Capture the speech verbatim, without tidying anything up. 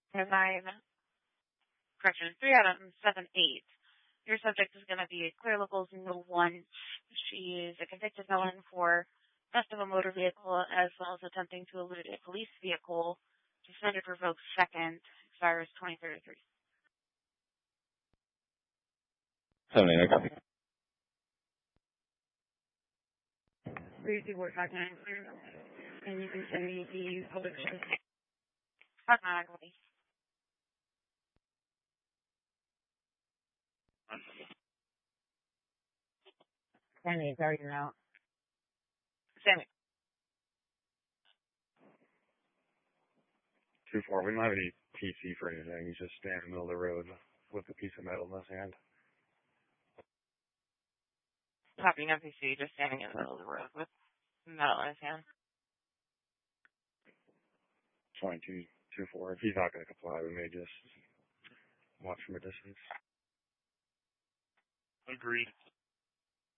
nine, correction, three out of seven, eight. Your subject is going to be Clear Locals No one. She is a convicted felon for theft of a motor vehicle as well as attempting to elude a police vehicle. Suspended revoked second, expires twenty thirty-three. seven eight, I copy. Please do work back nine, and you can send me the public service. Back nine, I copy. Sammy, how are you out? Sammy. two four, we don't have any P C for anything. He's just standing in the middle of the road with a piece of metal in his hand. Copy, no P C, just standing in the middle of the road with metal in his hand. twenty-two two four. If he's not going to comply, we may just watch from a distance. Agreed.